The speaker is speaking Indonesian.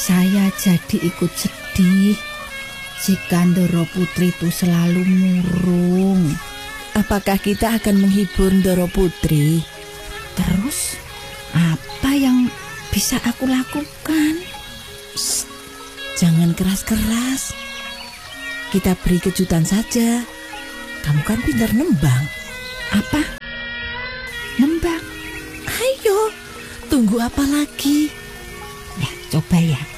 Saya jadi ikut sedih jika Ndoro Putri itu selalu murung. Apakah kita akan menghibur Ndoro Putri? Terus, apa yang bisa aku lakukan? Shh, jangan keras-keras. Kita beri kejutan saja. Kamu kan pintar nembang. Apa? Nembang? Ayo, tunggu apa lagi? Ya, coba ya.